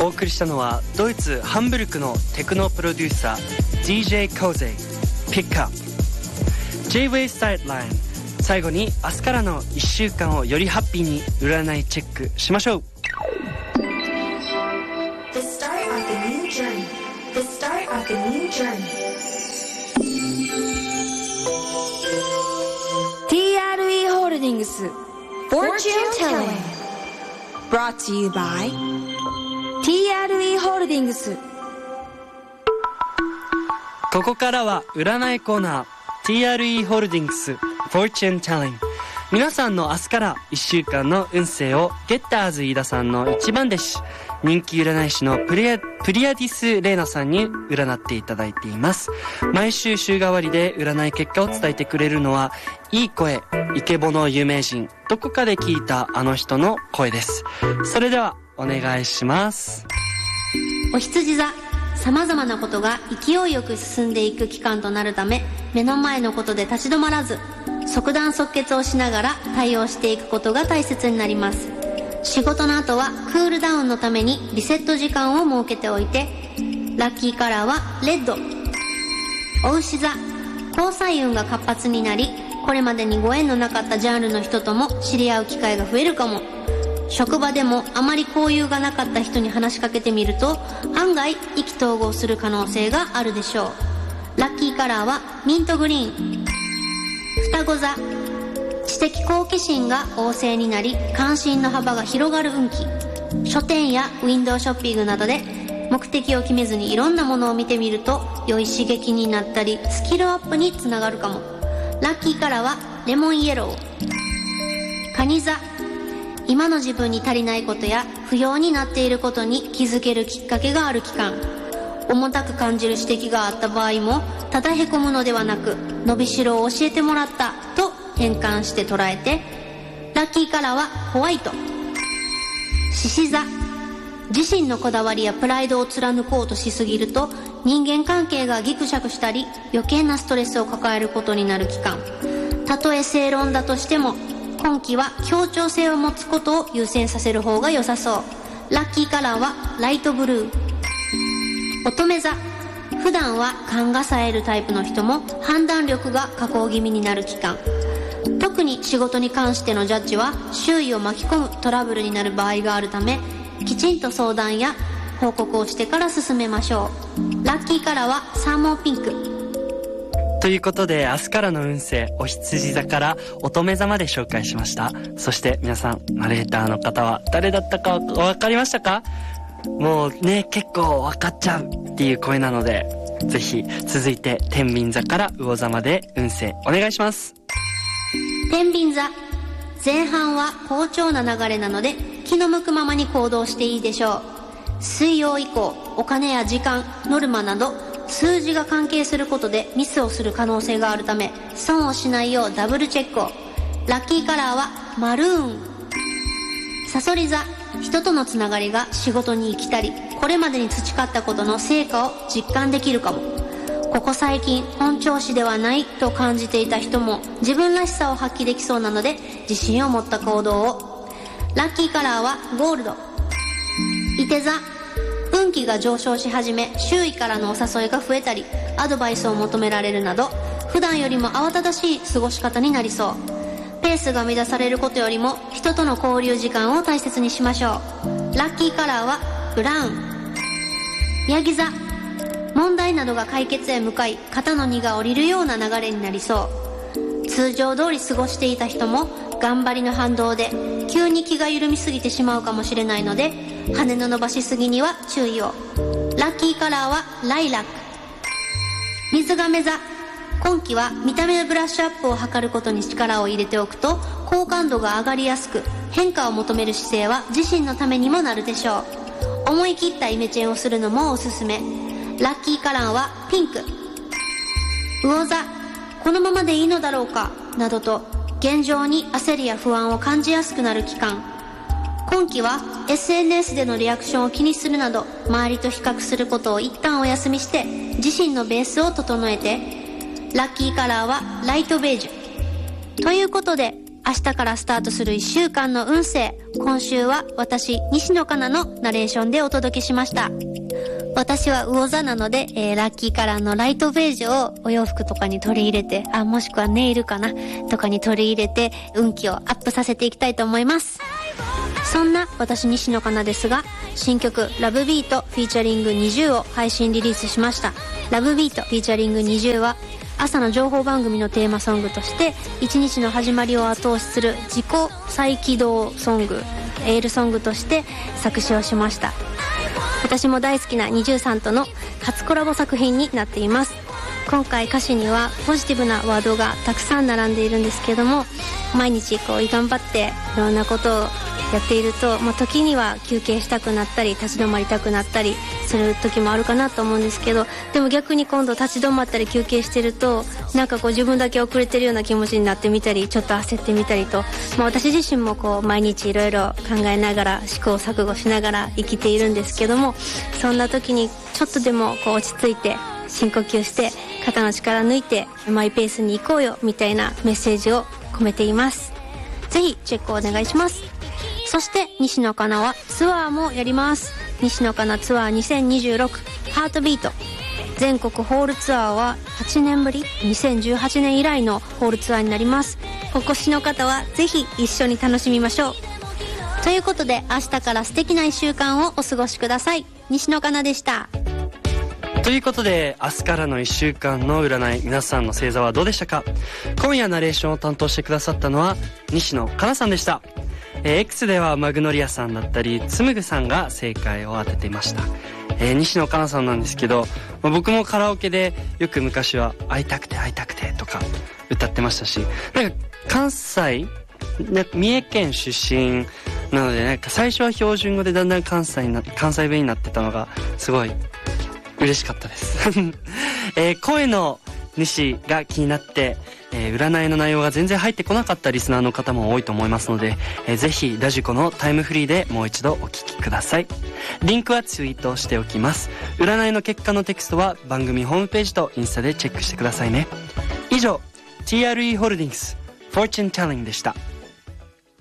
お送りしたのはドイツハンブルクのテクノプロデューサー DJ コーゼ Pick Up J-Way Sideline。 最後に明日からの1週間をよりハッピーに占いチェックしましょう。 The start of a new journey. The start of a new journey. TRE ホールディングス Fortune Telling Brought to you by TRE ホールディングス。 ここからは占いコーナー TRE ホールディングス Fortune Telling。 皆さんの明日から1週間の運勢をゲッターズ飯田さんの一番弟子、人気占い師のプリアディス・レイナさんに占っていただいています。毎週週替わりで占い結果を伝えてくれるのは、いい声、イケボの有名人、どこかで聞いたあの人の声です。それではお願いします。 お羊座、様々なことが勢いよく進んでいく期間となるため、目の前のことで立ち止まらず、即断即決をしながら対応していくことが大切になります。仕事の後はクールダウンのためにリセット時間を設けておいて、ラッキーカラーはレッド。お牛座、交際運が活発になり、これまでにご縁のなかったジャンルの人とも知り合う機会が増えるかも。職場でもあまり交友がなかった人に話しかけてみると、案外意気投合する可能性があるでしょう。ラッキーカラーはミントグリーン。双子座、知的好奇心が旺盛になり、関心の幅が広がる運気。書店やウィンドウショッピングなどで目的を決めずにいろんなものを見てみると、良い刺激になったりスキルアップにつながるかも。ラッキーカラーはレモンイエロー。蟹座、今の自分に足りないことや不要になっていることに気づけるきっかけがある期間。重たく感じる指摘があった場合も、ただへこむのではなく、伸びしろを教えてもらったと変換して捉えて。ラッキーカラーはホワイト。獅子座、自身のこだわりやプライドを貫こうとしすぎると、人間関係がギクシャクしたり余計なストレスを抱えることになる期間。たとえ正論だとしても、今期は協調性を持つことを優先させる方が良さそう。ラッキーカラーはライトブルー。乙女座、普段は勘が冴えるタイプの人も判断力が下降気味になる期間。特に仕事に関してのジャッジは周囲を巻き込むトラブルになる場合があるため、きちんと相談や報告をしてから進めましょう。ラッキーカラーはサーモンピンク。 ということで、明日からの運勢、お羊座から乙女座まで紹介しました。そして皆さん、ナレーターの方は誰だったかお分かりましたか？もうね、結構分かっちゃうっていう声なので、ぜひ続いて天秤座から魚座まで運勢お願いします。 天秤座、前半は好調な流れなので気の向くままに行動していいでしょう。水曜以降、お金や時間、ノルマなど数字が関係することでミスをする可能性があるため、損をしないようダブルチェックを。ラッキーカラーはマルーン。さそり座、人とのつながりが仕事に生きたり、これまでに培ったことの成果を実感できるかも。ここ最近本調子ではないと感じていた人も自分らしさを発揮できそうなので、自信を持った行動を。ラッキーカラーはゴールド。いて座、運気が上昇し始め、周囲からのお誘いが増えたりアドバイスを求められるなど、普段よりも慌ただしい過ごし方になりそう。ペースが乱されることよりも人との交流時間を大切にしましょう。ラッキーカラーはブラウン。ヤギ座、問題などが解決へ向かい肩の荷が下りるような流れになりそう。通常通り過ごしていた人も頑張りの反動で急に気が緩みすぎてしまうかもしれないので、羽の伸ばしすぎには注意を。ラッキーカラーはライラック。水亀座、今期は見た目のブラッシュアップを図ることに力を入れておくと好感度が上がりやすく、変化を求める姿勢は自身のためにもなるでしょう。思い切ったイメチェンをするのもおすすめ。ラッキーカラーはピンク。魚座、このままでいいのだろうかなどと現状に焦りや不安を感じやすくなる期間。今期は SNS でのリアクションを気にするなど、周りと比較することを一旦お休みして自身のベースを整えて。ラッキーカラーはライトベージュ。ということで、 明日からスタートする1週間の運勢。今週は私、西野カナのナレーションでお届けしました。私は魚座なので、ラッキーカラーのライトベージュをお洋服とかに取り入れて、もしくはネイルかなとかに取り入れて、運気をアップさせていきたいと思います。そんな私西野カナですが、新曲ラブビートフィーチャリング20を配信リリースしました。ラブビートフィーチャリング20は朝の情報番組のテーマソングとして一日の始まりを後押しする自己再起動ソング、エールソングとして作詞をしました。私も大好きな20さんとの初コラボ作品になっています。今回歌詞にはポジティブなワードがたくさん並んでいるんですけども、毎日頑張っていろんなことをやっていると、時には休憩したくなったり立ち止まりたくなったりする時もあるかなと思うんですけど、でも逆に今度立ち止まったり休憩してると自分だけ遅れてるような気持ちになってみたり、ちょっと焦ってみたりと、私自身も毎日いろいろ考えながら試行錯誤しながら生きているんですけども、そんな時にちょっとでも落ち着いて深呼吸して肩の力抜いてマイペースに行こうよみたいなメッセージを込めています。ぜひチェックをお願いします。そして西野カナはツアーもやります。西野カナツアー2026ハートビート全国ホールツアーは8年ぶり、2018年以来のホールツアーになります。お越しの方はぜひ一緒に楽しみましょう。ということで明日から素敵な1週間をお過ごしください。西野カナでした。 ということで明日からの1週間の占い、皆さんの星座はどうでしたか？今夜ナレーションを担当してくださったのは西野カナさんでした。X ではマグノリアさんだったりつむぐさんが正解を当てていました。西野カナさんなんですけど、僕もカラオケでよく昔は会いたくて会いたくてとか歌ってましたし、関西、三重県出身なので最初は標準語でだんだん関西弁になってたのがすごい嬉しかったです声の主が気になって、占いの内容が全然入ってこなかったリスナーの方も多いと思いますので、ぜひラジコのタイムフリーでもう一度お聞きください。リンクはツイートしておきます。占いの結果のテキストは番組ホームページとインスタでチェックしてくださいね。以上 TRE ホールディングス Fortune Telling でした。